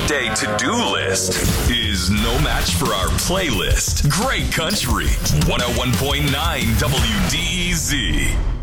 workday to-do list is no match for our playlist. Great country. 101.9 WDEZ.